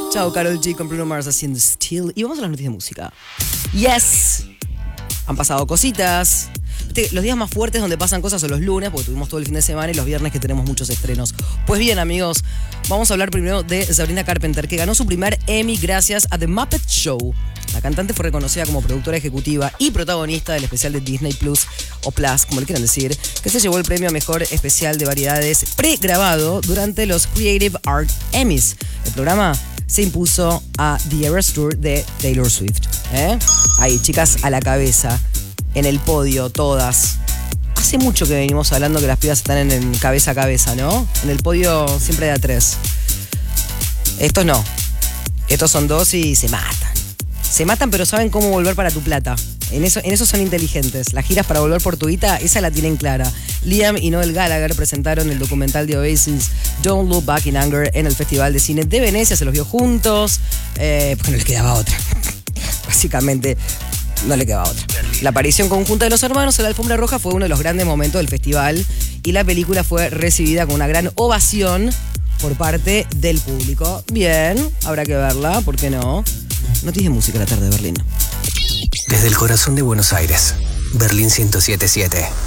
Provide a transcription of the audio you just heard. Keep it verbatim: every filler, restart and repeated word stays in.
Chao, Karol G con Bruno Mars haciendo Still. Y vamos a las noticias de música. Yes. Han pasado cositas. Los días más fuertes donde pasan cosas son los lunes, porque tuvimos todo el fin de semana, y los viernes que tenemos muchos estrenos. Pues bien, amigos, vamos a hablar primero de Sabrina Carpenter, que ganó su primer Emmy gracias a The Muppet Show. La cantante fue reconocida como productora ejecutiva y protagonista del especial de Disney Plus, o Plus, como le quieran decir, que se llevó el premio a mejor especial de variedades pregrabado durante los Creative Art Emmys. El programa se impuso a The Eras Tour de Taylor Swift. ¿eh? Ahí, chicas, a la cabeza. En el podio, todas. Hace mucho que venimos hablando que las pibas están en, en cabeza a cabeza, ¿no? En el podio siempre de a tres. Estos no. Estos son dos y se matan. Se matan, pero saben cómo volver para tu plata. En eso, en eso son inteligentes. Las giras para volver por tu guita, esa la tienen clara. Liam y Noel Gallagher presentaron el documental de Oasis Don't Look Back in Anger en el Festival de Cine de Venecia. Se los vio juntos, eh, porque no les quedaba otra. Básicamente, no le quedaba otra. La aparición conjunta de los hermanos en la alfombra roja fue uno de los grandes momentos del festival, y la película fue recibida con una gran ovación por parte del público. Bien, habrá que verla, ¿por qué no? Noticias de música a la tarde de Berlín. Desde el corazón de Buenos Aires, Berlín ciento siete punto siete.